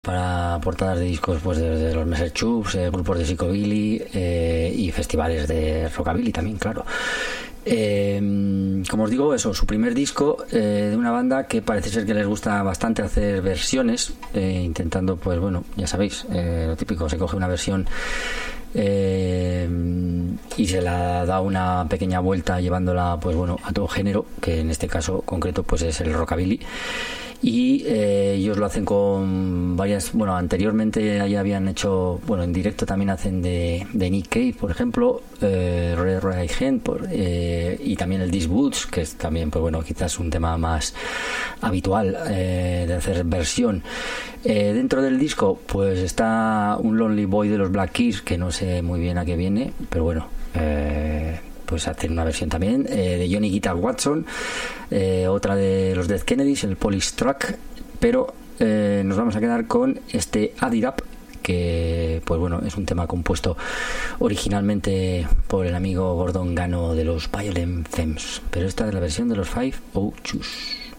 para portadas de discos, pues desde los Messer Chups, grupos de Psychobilly y festivales de Rockabilly también, claro. Como os digo, eso, su primer disco, de una banda que parece ser que les gusta bastante hacer versiones, intentando, pues bueno, ya sabéis, lo típico, se coge una versión y se la da una pequeña vuelta llevándola, pues bueno, a todo género, que en este caso concreto pues es el Rockabilly. Y ellos lo hacen con varias, bueno, anteriormente ya habían hecho, bueno, en directo también hacen de Nick Cave, por ejemplo, Red Right Hand, y también el These Boots, que es también, pues bueno, quizás un tema más habitual de hacer versión. Dentro del disco pues está un Lonely Boy de los Black Keys, que no sé muy bien a qué viene, pero bueno, pues hacen una versión también de Johnny Guitar Watson, otra de los Dead Kennedys, el Police Track, pero nos vamos a quedar con este Add It Up, que pues bueno, es un tema compuesto originalmente por el amigo Gordon Gano de los Violent Femmes, pero esta es la versión de los Five O Choose.